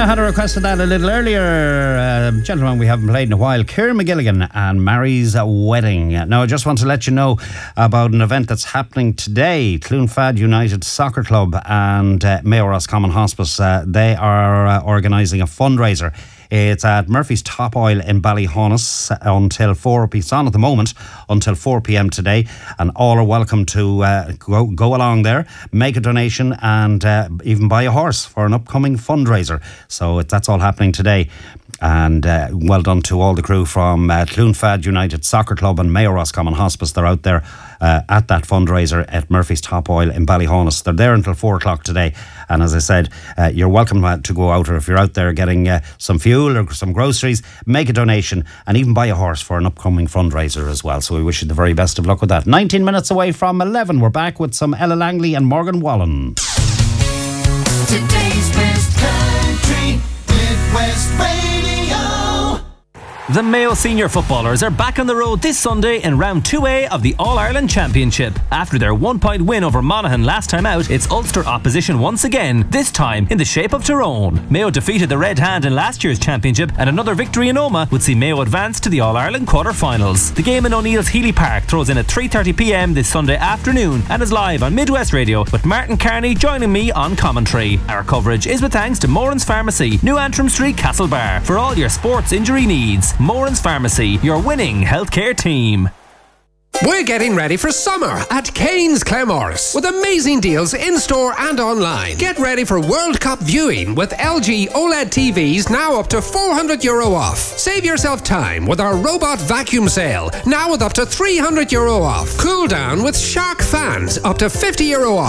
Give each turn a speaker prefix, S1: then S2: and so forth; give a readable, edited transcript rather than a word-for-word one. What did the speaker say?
S1: Tina had requested that a little earlier. Gentlemen, we haven't played in a while. Ciara McGilligan and Mary's Wedding. Now, I just want to let you know about an event that's happening today. Clonfad United Soccer Club and Mayo Roscommon Hospice, they are organising a fundraiser. It's at Murphy's Top Oil in Ballyhonus until 4 p.m. It's on at the moment until 4 p.m. today, and all are welcome to go along there, make a donation, and even buy a horse for an upcoming fundraiser. So that's all happening today. And well done to all the crew from Clonfad United Soccer Club and Mayo Roscommon Hospice. They're out there at that fundraiser at Murphy's Top Oil in Ballyhonus. They're there until 4 o'clock today. And as I said, you're welcome to go out, or if you're out there getting some fuel or some groceries, make a donation and even buy a horse for an upcoming fundraiser as well. So we wish you the very best of luck with that. 19 minutes away from 11, we're back with some Ella Langley and Morgan Wallen.
S2: Today's best country with West Radio.
S3: The Mayo senior footballers are back on the road this Sunday in round 2A of the All-Ireland Championship. After their 1-point win over Monaghan last time out, it's Ulster opposition once again, this time in the shape of Tyrone. Mayo defeated the Red Hand in last year's championship, and another victory in Omagh would see Mayo advance to the All-Ireland quarter-finals. The game in O'Neill's Healy Park throws in at 3:30 p.m. this Sunday afternoon and is live on Midwest Radio, with Martin Carney joining me on commentary. Our coverage is with thanks to Moran's Pharmacy, New Antrim Street, Castlebar, for all your sports injury needs. Moran's Pharmacy, your winning healthcare team.
S4: We're getting ready for summer at Kane's Claremorris with amazing deals in-store and online. Get ready for World Cup viewing with LG OLED TVs now up to €400 off. Save yourself time with our robot vacuum sale, now with up to €300 off. Cool down with Shark fans, up to €50 off.